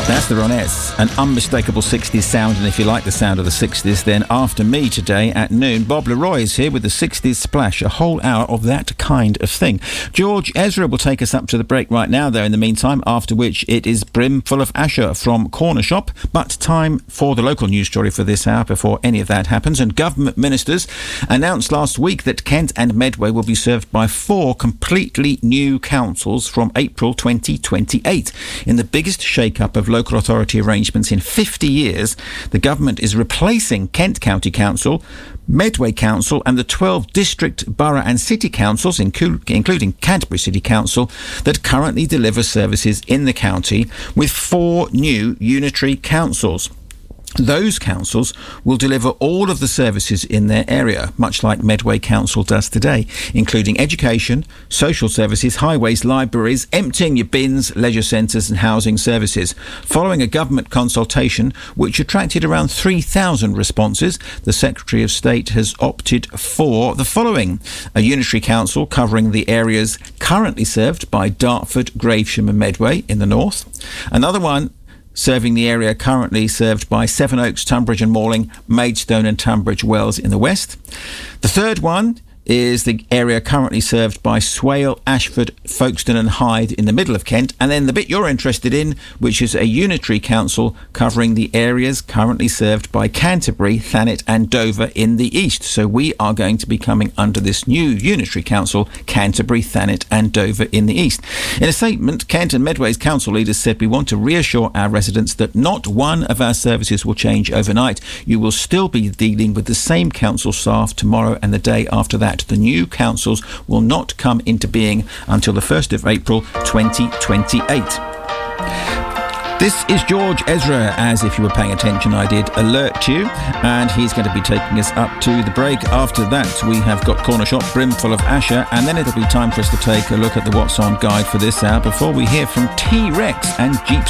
That's the Ronettes, an unmistakable 60s sound, and if you like the sound of the 60s, then after me today at noon, Bob Leroy is here with the 60s splash, a whole hour of that kind of thing. George Ezra will take us up to the break right now, though, in the meantime, after which it is brimful of Asher from Corner Shop, but time for the local news story for this hour before any of that happens. And government ministers announced last week that Kent and Medway will be served by 4 completely new councils from April 2028. In the biggest shake-up of local authority arrangements in 50 years, the government is replacing Kent County Council, Medway Council and the 12 district, borough and city councils, including Canterbury City Council, that currently deliver services in the county, with 4 new unitary councils. Those councils will deliver all of the services in their area, much like Medway Council does today, including education, social services, highways, libraries, emptying your bins, leisure centres and housing services. Following a government consultation which attracted around 3,000 responses, the Secretary of State has opted for the following: a unitary council covering the areas currently served by Dartford, Gravesham and Medway in the north. Another one serving the area currently served by Sevenoaks, Tunbridge and Malling, Maidstone and Tunbridge Wells in the west. The third one is the area currently served by Swale, Ashford, Folkestone and Hyde in the middle of Kent. And then the bit you're interested in, which is a unitary council covering the areas currently served by Canterbury, Thanet and Dover in the east. So we are going to be coming under this new unitary council, Canterbury, Thanet and Dover in the east. In a statement, Kent and Medway's council leaders said, "We want to reassure our residents that not one of our services will change overnight. You will still be dealing with the same council staff tomorrow and the day after that. The new councils will not come into being until the 1st of April 2028. This is George Ezra, as if you were paying attention, I did alert you, and he's going to be taking us up to the break. After that, we have got Corner Shop, brimful of Asher, and then it'll be time for us to take a look at the What's On guide for this hour before we hear from T-Rex and Jeep